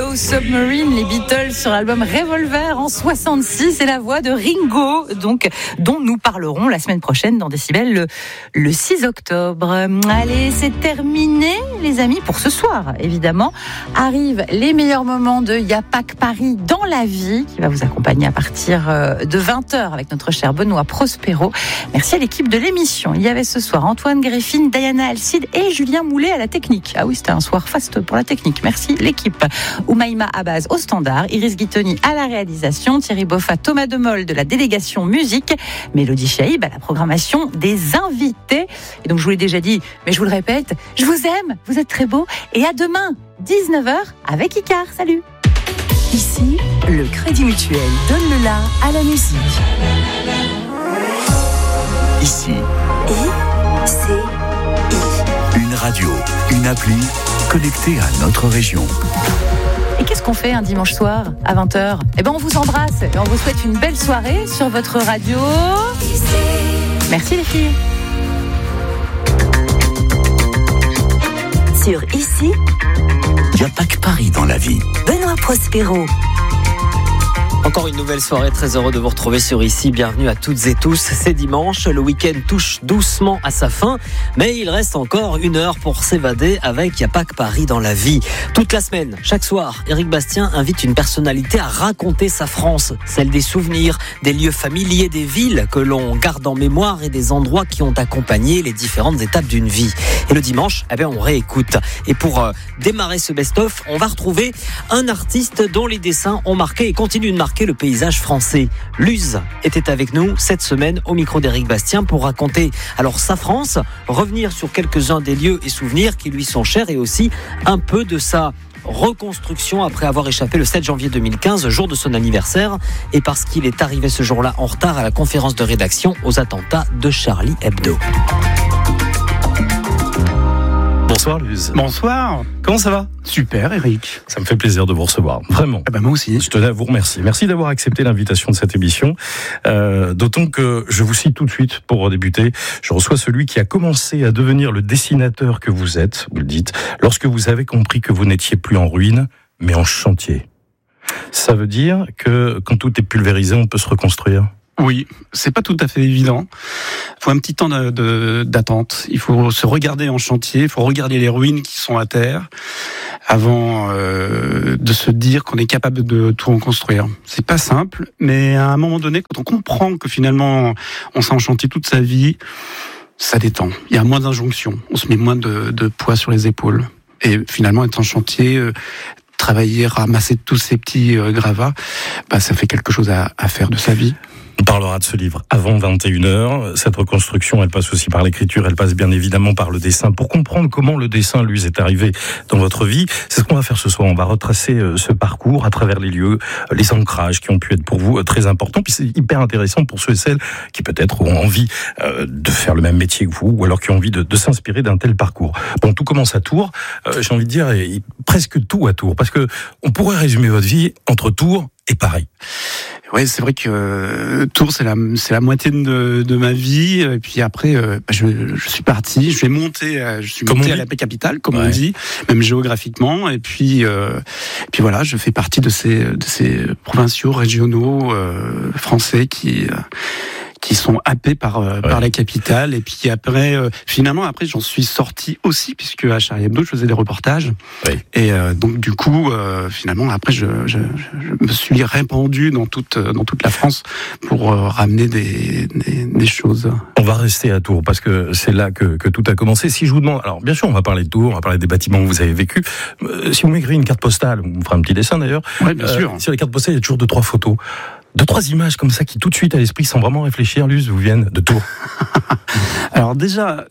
Yellow Submarine, les Beatles sur l'album Revolver en 66 et la voix de Ringo, donc, dont nous parlerons la semaine prochaine dans Décibel le 6 octobre. Allez, c'est terminé les amis pour ce soir. Évidemment, arrivent les meilleurs moments de Y'a pas que Paris dans la vie qui va vous accompagner à partir de 20h avec notre cher Benoît Prospero. Merci à l'équipe de l'émission. Il y avait ce soir Antoine Greffine, Diana Alcide et Julien Moulet à la technique. Ah oui, c'était un soir faste pour la technique. Merci l'équipe. Oumaïma Abbaz au standard, Iris Guitoni à la réalisation, Thierry Boffat, Thomas Demol de la délégation musique, Mélodie Chaïb à la programmation des invités. Et donc je vous l'ai déjà dit, mais je vous le répète, je vous aime, vous êtes très beaux et à demain 19h avec Icar. Salut. Ici, le Crédit Mutuel donne le la à la musique. Ici, I-C-I. une radio, une appli connectée à notre région. Et qu'est-ce qu'on fait un dimanche soir à 20h ? Eh ben on vous embrasse et on vous souhaite une belle soirée sur votre radio. Merci les filles. Sur Ici, Il n'y a pas que Paris dans la vie. Benoît Prospero. Encore une nouvelle soirée, très heureux de vous retrouver sur Ici. Bienvenue à toutes et tous. C'est dimanche, le week-end touche doucement à sa fin, mais il reste encore une heure pour s'évader avec Y'a pas que Paris dans la vie. Toute la semaine, chaque soir, Éric Bastien invite une personnalité à raconter sa France, celle des souvenirs, des lieux familiers, des villes que l'on garde en mémoire et des endroits qui ont accompagné les différentes étapes d'une vie. Et le dimanche, on réécoute. Et pour démarrer ce best-of, on va retrouver un artiste dont les dessins ont marqué et continuent de marquer le paysage français. Luz était avec nous cette semaine au micro d'Éric Bastien pour raconter alors sa France, revenir sur quelques-uns des lieux et souvenirs qui lui sont chers et aussi un peu de sa reconstruction après avoir échappé le 7 janvier 2015, jour de son anniversaire, et parce qu'il est arrivé ce jour-là en retard à la conférence de rédaction aux attentats de Charlie Hebdo. Bonsoir Luz. Bonsoir. Comment ça va ? Super Eric. Ça me fait plaisir de vous recevoir, vraiment. Moi aussi. Je tenais à vous remercier. Merci d'avoir accepté l'invitation de cette émission. D'autant que, je vous cite tout de suite pour débuter, je reçois celui qui a commencé à devenir le dessinateur que vous êtes, vous le dites, lorsque vous avez compris que vous n'étiez plus en ruine, mais en chantier. Ça veut dire que quand tout est pulvérisé, on peut se reconstruire ? Oui, c'est pas tout à fait évident. Il faut un petit temps d'attente. Il faut se regarder en chantier, il faut regarder les ruines qui sont à terre avant de se dire qu'on est capable de tout reconstruire. C'est pas simple, mais à un moment donné, quand on comprend que finalement on s'est en chantier toute sa vie, ça détend. Il y a moins d'injonctions, on se met moins de poids sur les épaules. Et finalement, être en chantier, travailler, ramasser tous ces petits gravats, ça fait quelque chose à faire de sa vie. On parlera de ce livre avant 21h. Cette reconstruction, elle passe aussi par l'écriture, elle passe bien évidemment par le dessin. Pour comprendre comment le dessin, lui, est arrivé dans votre vie, c'est ce qu'on va faire ce soir. On va retracer ce parcours à travers les lieux, les ancrages qui ont pu être pour vous très importants. Puis c'est hyper intéressant pour ceux et celles qui peut-être ont envie de faire le même métier que vous, ou alors qui ont envie de s'inspirer d'un tel parcours. Bon, tout commence à Tours. J'ai envie de dire presque tout à Tours, parce que on pourrait résumer votre vie entre Tours et Paris. Ouais, c'est vrai que Tours, c'est la moitié de ma vie. Et puis après, je suis parti, je suis monté à la capitale, comme on dit, même géographiquement. Et puis voilà, je fais partie de ces provinciaux, régionaux français qui sont happés par la capitale. Et puis après, finalement, j'en suis sorti aussi, puisque à Charlie Hebdo, je faisais des reportages. Oui. Et donc, du coup, finalement, après, je me suis répandu dans toute la France pour ramener des choses. On va rester à Tours, parce que c'est là que tout a commencé. Si je vous demande, alors bien sûr, on va parler de Tours, on va parler des bâtiments que vous avez vécus. Si vous m'écrivez une carte postale, on fera un petit dessin d'ailleurs. Oui, bien sûr. Sur les cartes postales, il y a toujours 2-3 photos. 2-3 images comme ça qui tout de suite à l'esprit, sans vraiment réfléchir, Luz, vous viennent de Tours. Alors déjà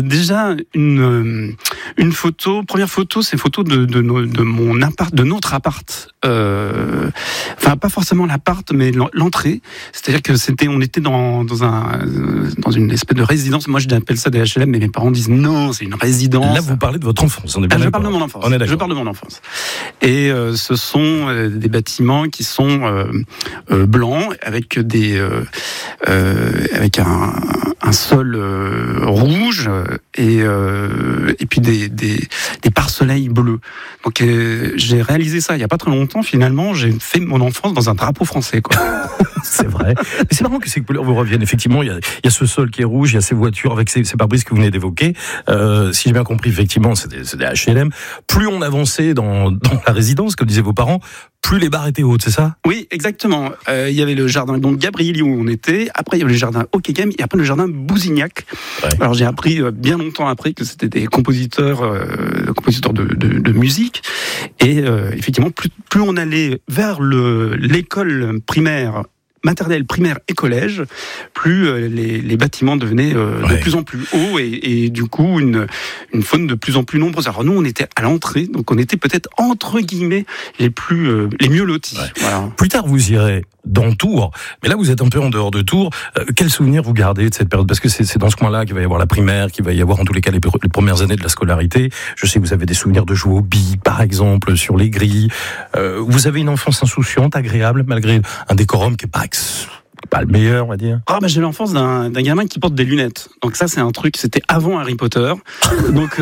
une photo, première photo, c'est photo de mon appart, de notre appart. Enfin pas forcément l'appart, mais l'entrée. C'est-à-dire que on était dans une espèce de résidence. Moi je appelle ça des HLM, mais mes parents disent non, c'est une résidence. Là vous parlez de votre enfance. On est bien je parle de mon enfance. Je parle de mon enfance. Et ce sont des bâtiments qui sont blancs avec avec un un sol rouge et puis des pare-soleils bleus. Donc j'ai réalisé ça il y a pas très longtemps. Finalement, j'ai fait mon enfance dans un drapeau français, quoi. C'est vrai. Mais c'est marrant que ces couleurs vous reviennent. Effectivement, il y a ce sol qui est rouge, il y a ces voitures avec ces pare-brises que vous venez d'évoquer. Si j'ai bien compris, effectivement, c'est des HLM. Plus on avançait dans la résidence, comme disaient vos parents, plus les barres étaient hautes, c'est ça ? Oui, exactement. Il y avait le jardin donc Gabrieli où on était. Après, il y avait le jardin Okegem et après le jardin Bousignac. Ouais. Alors j'ai appris bien longtemps après que c'était des compositeurs de musique. Et effectivement, plus on allait vers l'école primaire, maternelle, primaire et collège, plus les bâtiments devenaient de plus en plus hauts et du coup une faune de plus en plus nombreuse. Alors nous, on était à l'entrée, donc on était peut-être entre guillemets les mieux lotis. Ouais. Voilà. Plus tard, vous irez dans Tours, mais là vous êtes un peu en dehors de Tours. Quel souvenir vous gardez de cette période ? Parce que c'est dans ce coin-là qu'il va y avoir la primaire, qu'il va y avoir en tous les cas les premières années de la scolarité. Je sais que vous avez des souvenirs de jouer aux billes, par exemple, sur les grilles. Vous avez une enfance insouciante, agréable, malgré un décorum qui est pas le meilleur, on va dire. J'ai l'enfance d'un gamin qui porte des lunettes. Donc ça, c'est un truc, c'était avant Harry Potter. Donc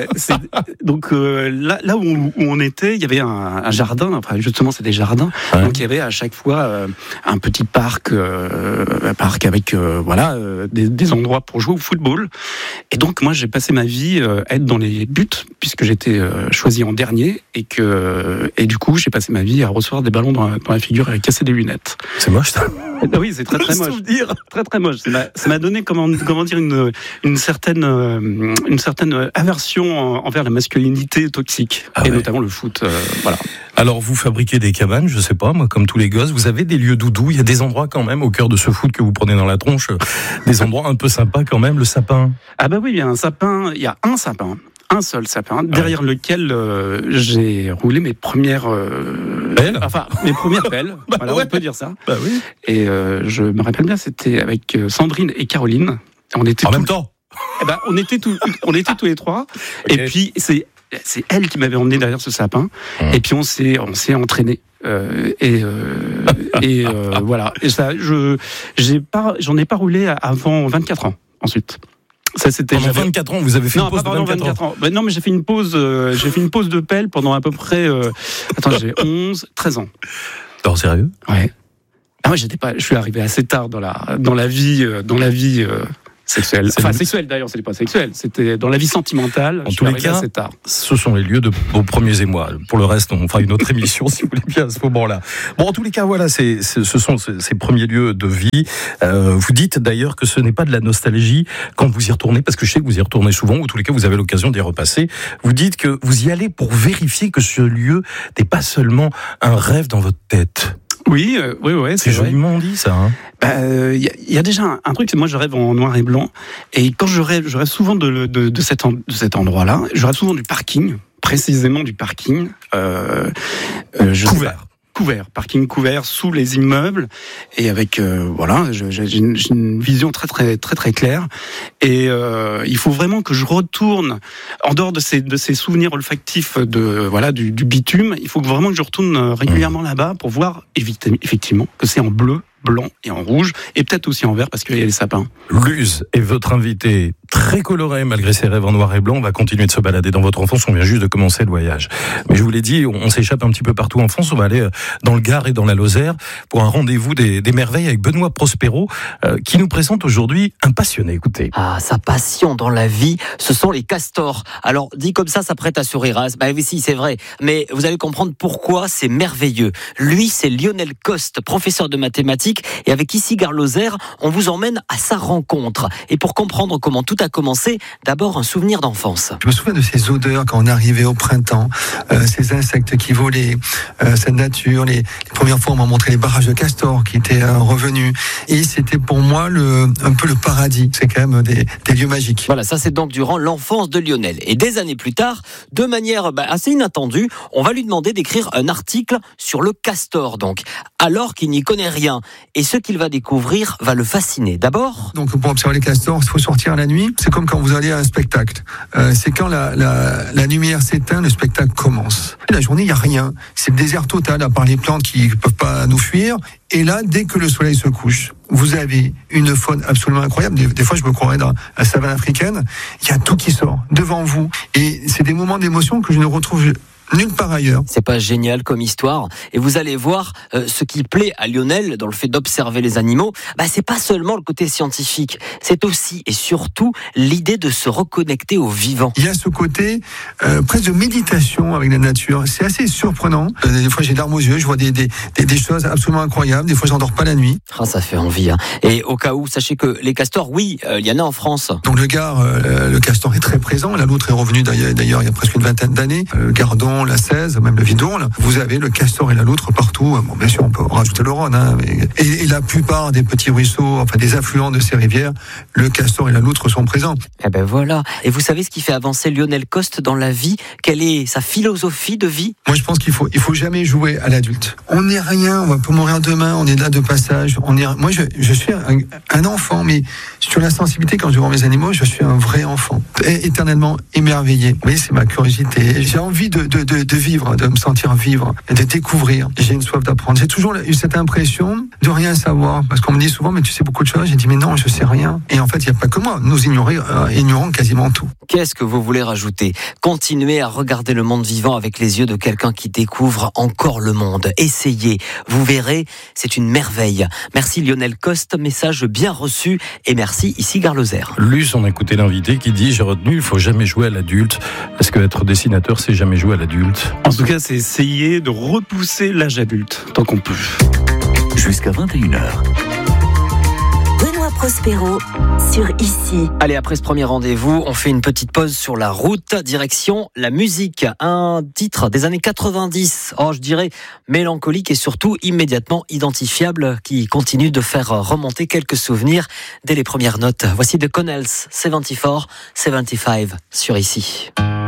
là où on était, il y avait un jardin. Enfin, justement, c'est des jardins. Ouais. Donc il y avait à chaque fois un petit parc avec des endroits pour jouer au football. Et donc moi, j'ai passé ma vie à être dans les buts puisque j'étais choisi en dernier et du coup, j'ai passé ma vie à recevoir des ballons dans la figure et à casser des lunettes. C'est moche, ça. Oui, c'est très très moche. Très très moche. Ça m'a donné comment dire une certaine aversion envers la masculinité toxique et notamment le foot. Voilà. Alors vous fabriquez des cabanes, je sais pas moi, comme tous les gosses. Vous avez des lieux doudous. Il y a des endroits quand même au cœur de ce foot que vous prenez dans la tronche, des endroits un peu sympas quand même. Le sapin. Ah bah oui, il y a un sapin. Il y a un sapin. Un seul sapin, derrière lequel j'ai roulé mes premières pelles. Enfin, mes premières pelles. Voilà, on peut dire ça. Bah oui. Et je me rappelle bien, c'était avec Sandrine et Caroline. On était en même temps. On était tous les trois. Okay. Et puis c'est elle qui m'avait emmené derrière ce sapin. Et puis on s'est entraînés. Voilà. Et ça, j'en ai pas roulé avant 24 ans. Ensuite. Ça, c'était pendant 24 ans, vous avez fait une pause de 24 ans. Non, mais j'ai fait une pause de pelle pendant à peu près j'ai 13 ans. Alors sérieux ? Ouais. Ah ouais, je suis arrivé assez tard dans la vie sexuelle. Enfin, sexuelle d'ailleurs, c'était pas sexuel, c'était dans la vie sentimentale. En tous les cas, assez tard. Ce sont les lieux de vos premiers émois. Pour le reste, on fera une autre émission si vous voulez bien à ce moment-là. Bon, en tous les cas, voilà, ce sont ces premiers lieux de vie. Vous dites d'ailleurs que ce n'est pas de la nostalgie quand vous y retournez, parce que je sais que vous y retournez souvent, ou en tous les cas, vous avez l'occasion d'y repasser. Vous dites que vous y allez pour vérifier que ce lieu n'est pas seulement un rêve dans votre tête. Oui, c'est joliment dit ça. Y a déjà un truc, c'est moi je rêve en noir et blanc, et quand je rêve souvent de cet endroit-là. Je rêve souvent du parking, précisément du parking. Couvert, parking couvert sous les immeubles et avec j'ai une vision très très très très claire et il faut vraiment que je retourne en dehors de ces souvenirs olfactifs du bitume. Il faut vraiment que je retourne régulièrement là-bas pour voir effectivement que c'est en bleu, blanc et en rouge, et peut-être aussi en vert parce qu'il y a les sapins. Luz est votre invité, très coloré malgré ses rêves en noir et blanc. On va continuer de se balader dans votre enfance, on vient juste de commencer le voyage. Mais je vous l'ai dit, on s'échappe un petit peu partout en France, on va aller dans le Gard et dans la Lozère pour un rendez-vous des merveilles avec Benoît Prospero qui nous présente aujourd'hui un passionné. Écoutez. Ah, sa passion dans la vie, ce sont les castors. Alors, dit comme ça prête à sourire. Hein. Bah oui, si, c'est vrai. Mais vous allez comprendre pourquoi c'est merveilleux. Lui, c'est Lionel Coste, professeur de mathématiques. Et avec Ici Gare Lozère, on vous emmène à sa rencontre. Et pour comprendre comment tout a commencé, d'abord un souvenir d'enfance. Je me souviens de ces odeurs quand on arrivait au printemps, ces insectes qui volaient, cette nature. Les premières fois, on m'a montré les barrages de castors qui étaient revenus. Et c'était pour moi un peu le paradis. C'est quand même des lieux magiques. Voilà, ça c'est donc durant l'enfance de Lionel. Et des années plus tard, de manière assez inattendue, on va lui demander d'écrire un article sur le castor, donc, alors qu'il n'y connaît rien. Et ce qu'il va découvrir va le fasciner. D'abord... Donc pour observer les castors, il faut sortir la nuit. c'est comme quand vous allez à un spectacle. C'est quand la lumière s'éteint, le spectacle commence. Et la journée, il n'y a rien. C'est le désert total, à part les plantes qui ne peuvent pas nous fuir. Et là, dès que le soleil se couche, vous avez une faune absolument incroyable. Des fois, je me croirais dans la savane africaine. Il y a tout qui sort devant vous. Et c'est des moments d'émotion que je ne retrouve nulle part ailleurs. C'est pas génial comme histoire. Et vous allez voir, ce qui plaît à Lionel dans le fait d'observer les animaux, c'est pas seulement le côté scientifique, c'est aussi et surtout l'idée de se reconnecter au vivant. Il y a ce côté presque de méditation avec la nature. C'est assez surprenant. Des fois, j'ai larmes aux yeux, je vois des choses absolument incroyables. Des fois, j'endors pas la nuit. Ça fait envie. Hein. Et au cas où, sachez que les castors, oui, il y en a en France. Donc le Gard, le castor est très présent. La loutre est revenue d'ailleurs il y a presque une vingtaine d'années. Le Gardon, la 16, même le Vidon, vous avez le castor et la loutre partout. Bon, bien sûr, on peut rajouter le Rhône. Et la plupart des petits ruisseaux, enfin des affluents de ces rivières, le castor et la loutre sont présents. Eh ben voilà. Et vous savez ce qui fait avancer Lionel Coste dans la vie? Quelle est sa philosophie de vie? Moi, je pense qu'il faut jamais jouer à l'adulte. On n'est rien, on peut mourir demain, on est là de passage. Moi, je suis un enfant, mais sur la sensibilité, quand je vois mes animaux, je suis un vrai enfant. Éternellement émerveillé. Vous voyez, c'est ma curiosité. J'ai envie de vivre, de me sentir vivre, et de découvrir. J'ai une soif d'apprendre. J'ai toujours eu cette impression de rien savoir. Parce qu'on me dit souvent, mais tu sais beaucoup de choses. J'ai dit, mais non, je sais rien. Et en fait, il n'y a pas que moi. Nous ignorons quasiment tout. Qu'est-ce que vous voulez rajouter? Continuez à regarder le monde vivant avec les yeux de quelqu'un qui découvre encore le monde. Essayez. Vous verrez, c'est une merveille. Merci Lionel Coste, message bien reçu. Et merci, ici Gare Lozère. Luce, on a écouté l'invité qui dit, j'ai retenu, il faut jamais jouer à l'adulte. Est-ce que être dessinateur, c'est jamais jouer à l'adulte? En tout cas, c'est essayer de repousser l'âge adulte, tant qu'on peut. Jusqu'à 21h. Benoît Prospero sur Ici. Allez, après ce premier rendez-vous, on fait une petite pause sur la route, direction la musique. Un titre des années 90, je dirais mélancolique et surtout immédiatement identifiable, qui continue de faire remonter quelques souvenirs dès les premières notes. Voici The Connells, 74, 75 sur Ici.